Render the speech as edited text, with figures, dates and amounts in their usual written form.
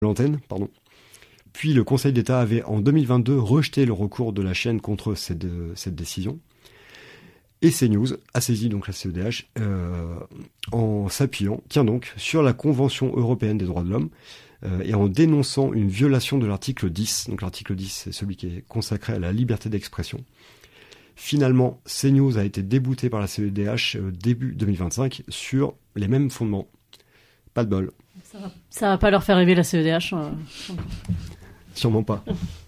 l'antenne, pardon. Puis le Conseil d'État avait en 2022 rejeté le recours de la chaîne contre cette décision. Et CNews a saisi donc la CEDH en s'appuyant, sur la Convention européenne des droits de l'homme et en dénonçant une violation de l'article 10. Donc l'article 10, c'est celui qui est consacré à la liberté d'expression. Finalement, CNews a été débouté par la CEDH début 2025 sur les mêmes fondements. Pas de bol. Ça va pas leur faire rêver la CEDH. Sûrement pas.